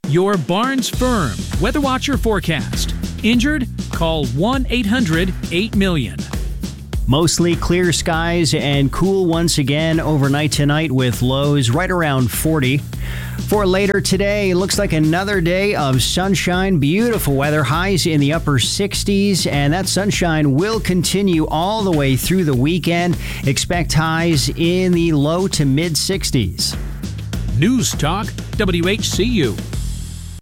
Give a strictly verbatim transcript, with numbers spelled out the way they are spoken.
Your Barnes Firm Weather Watcher forecast. Injured? Call one eight hundred eight million. Mostly clear skies and cool once again overnight tonight with lows right around forty. For later today, it looks like another day of sunshine, beautiful weather, highs in the upper sixties, and that sunshine will continue all the way through the weekend. Expect highs in the low to mid sixties. News Talk W H C U.